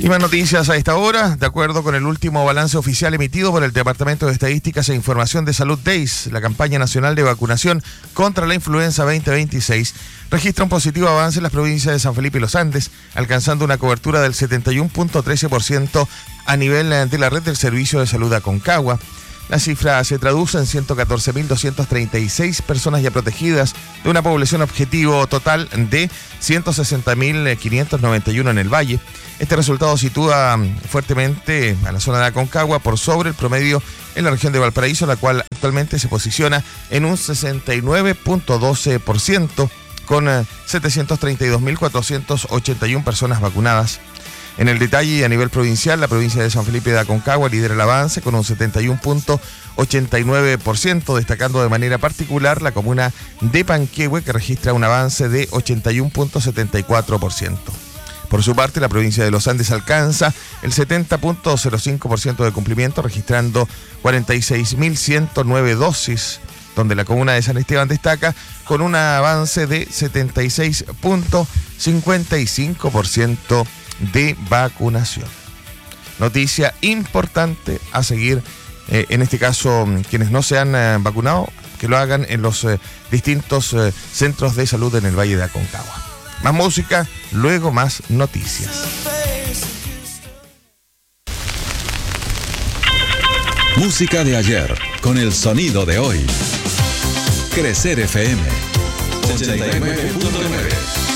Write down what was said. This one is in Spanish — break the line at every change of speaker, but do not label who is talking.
Y más noticias a esta hora. De acuerdo con el último balance oficial emitido por el Departamento de Estadísticas e Información de Salud DEIS, la campaña nacional de vacunación contra la influenza 2026 registra un positivo avance en las provincias de San Felipe y Los Andes, alcanzando una cobertura del 71.13% a nivel de la red del Servicio de Salud Aconcagua. La cifra se traduce en 114.236 personas ya protegidas de una población objetivo total de 160.591 en el Valle. Este resultado sitúa fuertemente a la zona de Aconcagua por sobre el promedio en la región de Valparaíso, la cual actualmente se posiciona en un 69.12%, con 732.481 personas vacunadas. En el detalle y a nivel provincial, la provincia de San Felipe de Aconcagua lidera el avance con un 71.89%, destacando de manera particular la comuna de Panquehue, que registra un avance de 81.74%. Por su parte, la provincia de Los Andes alcanza el 70.05% de cumplimiento, registrando 46.109 dosis, donde la comuna de San Esteban destaca con un avance de 76.55% de vacunación. Noticia importante a seguir, en este caso, quienes no se han vacunado, que lo hagan en los distintos centros de salud en el Valle de Aconcagua. Más música, luego más noticias.
Música de ayer, con el sonido de hoy. Crecer FM 89.9.